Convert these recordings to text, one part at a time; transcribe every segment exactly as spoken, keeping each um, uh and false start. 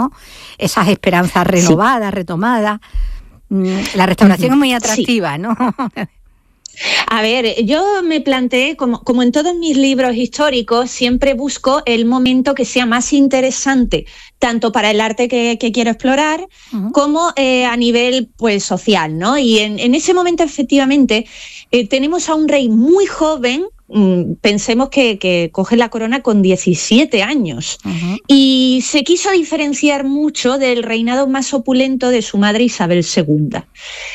¿no? Esas esperanzas renovadas, sí. retomadas. La restauración uh-huh. es muy atractiva, sí. ¿no? A ver, yo me planteé, como, como en todos mis libros históricos, siempre busco el momento que sea más interesante, tanto para el arte que, que quiero explorar, uh-huh. como eh, a nivel pues, social, ¿no? Y en, en ese momento, efectivamente, eh, tenemos a un rey muy joven. Pensemos que, que coge la corona con diecisiete años uh-huh. y se quiso diferenciar mucho del reinado más opulento de su madre Isabel segunda.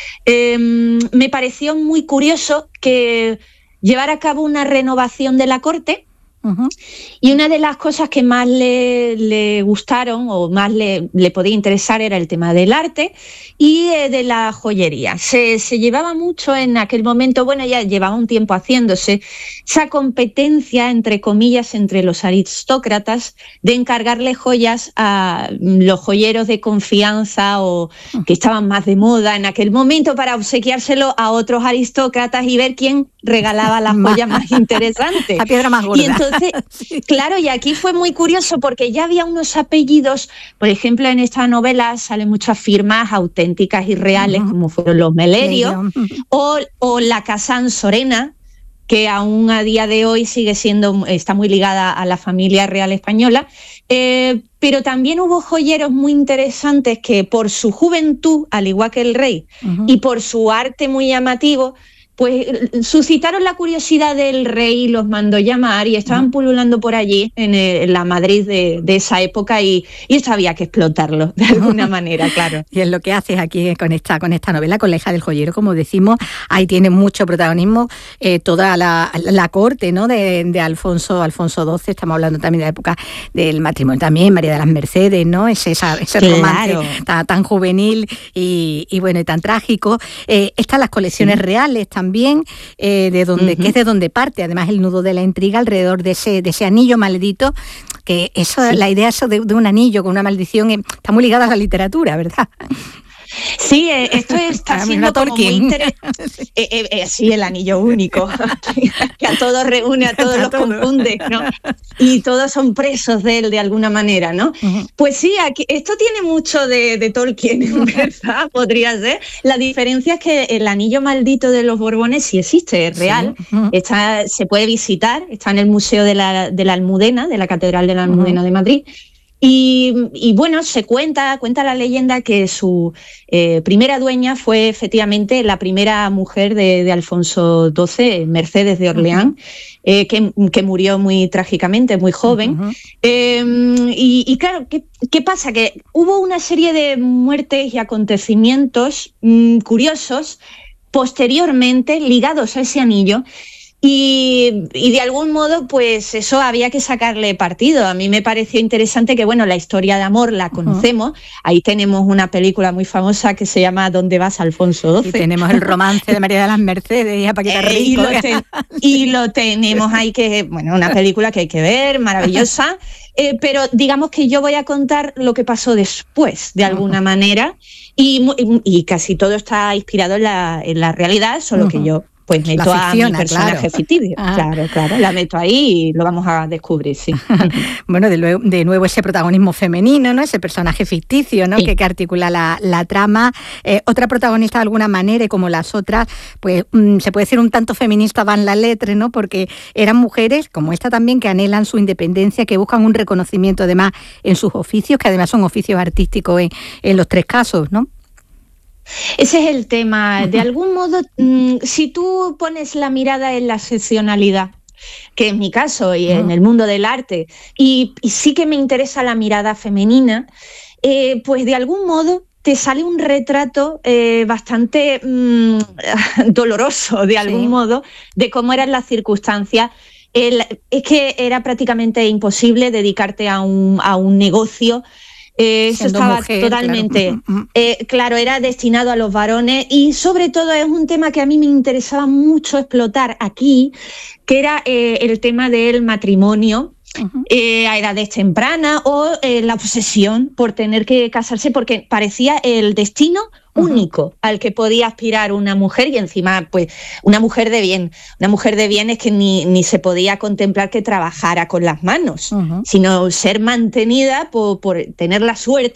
Eh, me pareció muy curioso que llevara a cabo una renovación de la corte. Uh-huh. Y una de las cosas que más le, le gustaron o más le, le podía interesar era el tema del arte y eh, de la joyería. Se, se llevaba mucho en aquel momento, bueno, ya llevaba un tiempo haciéndose, esa competencia, entre comillas, entre los aristócratas de encargarle joyas a los joyeros de confianza o que estaban más de moda en aquel momento para obsequiárselo a otros aristócratas y ver quién regalaba la joya más interesante. La piedra más gorda. Y entonces, sí. claro, y aquí fue muy curioso porque ya había unos apellidos, por ejemplo, en esta novela salen muchas firmas auténticas y reales, uh-huh. como fueron los Melerio, uh-huh. o, o la Casa Ansorena, que aún a día de hoy sigue siendo, está muy ligada a la familia real española, eh, pero también hubo joyeros muy interesantes que por su juventud, al igual que el rey, uh-huh. y por su arte muy llamativo, pues suscitaron la curiosidad del rey, los mandó llamar y estaban pululando por allí en, el, en la Madrid de, de esa época y, y esto había que explotarlo de alguna manera, claro. Y es lo que haces aquí con esta, con esta novela, con La hija del joyero, como decimos, ahí tiene mucho protagonismo eh, toda la, la corte, ¿no? de, de Alfonso, Alfonso doce, estamos hablando también de la época del matrimonio también, María de las Mercedes, ¿no? Ese, esa, ese claro. romance tan, tan juvenil y, y bueno, y tan trágico. Eh, están las colecciones sí. reales también. También, eh, de donde, uh-huh. que es de donde parte, además, el nudo de la intriga alrededor de ese, de ese anillo maldito, que eso, sí. la idea eso de, de un anillo con una maldición eh, está muy ligada a la literatura, ¿verdad? Sí, eh, esto está siendo como muy interesante. Eh, eh, eh, sí, el anillo único, que a todos reúne, a todos los confunde, ¿no? Y todos son presos de él de alguna manera, ¿no? Uh-huh. Pues sí, aquí, esto tiene mucho de, de Tolkien, en verdad, podría ser. La diferencia es que el anillo maldito de los Borbones sí existe, es real, sí. uh-huh. está, se puede visitar, está en el Museo de la, de la Almudena, de la Catedral de la Almudena uh-huh. de Madrid. Y, y bueno, se cuenta, cuenta la leyenda que su eh, primera dueña fue efectivamente la primera mujer de, de Alfonso doce, Mercedes de Orleán, uh-huh. eh, que, que murió muy trágicamente, muy joven. Uh-huh. Eh, y, y claro, ¿qué, ¿qué pasa? Que hubo una serie de muertes y acontecimientos mmm, curiosos posteriormente ligados a ese anillo. Y, y de algún modo, pues eso había que sacarle partido. A mí me pareció interesante que, bueno, la historia de amor la conocemos. Uh-huh. Ahí tenemos una película muy famosa que se llama ¿Dónde vas, Alfonso doce? Y tenemos el romance de María de las Mercedes y a Paquita Rico. Eh, y, lo te- y lo tenemos ahí, que, bueno, una película que hay que ver, maravillosa. Eh, pero digamos que yo voy a contar lo que pasó después, de alguna uh-huh. manera. Y, y, y casi todo está inspirado en la, en la realidad, solo uh-huh. que yo... pues meto a mi personaje claro. ficticio. Ah. Claro, claro, la meto ahí y lo vamos a descubrir, sí. Bueno, de, luego, de nuevo ese protagonismo femenino, ¿no? Ese personaje ficticio, ¿no? Sí. Que, que articula la, la trama. Eh, otra protagonista de alguna manera, y como las otras, pues mmm, se puede decir un tanto feminista van la letra, ¿no? Porque eran mujeres, como esta también, que anhelan su independencia, que buscan un reconocimiento además en sus oficios, que además son oficios artísticos en, en los tres casos, ¿no? Ese es el tema. De algún modo, mmm, si tú pones la mirada en la excepcionalidad, que es mi caso, y en el mundo del arte, y, y sí que me interesa la mirada femenina, eh, pues de algún modo te sale un retrato eh, bastante mmm, doloroso, de algún sí. modo, de cómo eran las circunstancias. El, es que era prácticamente imposible dedicarte a un, a un negocio. Eh, eso estaba mujer, totalmente, claro. Eh, claro, era destinado a los varones y sobre todo es un tema que a mí me interesaba mucho explotar aquí, que era eh, el tema del matrimonio uh-huh. eh, a edades tempranas o eh, la obsesión por tener que casarse porque parecía el destino único uh-huh. al que podía aspirar una mujer y encima pues una mujer de bien. Una mujer de bien es que ni, ni se podía contemplar que trabajara con las manos, uh-huh. sino ser mantenida por, por tener la suerte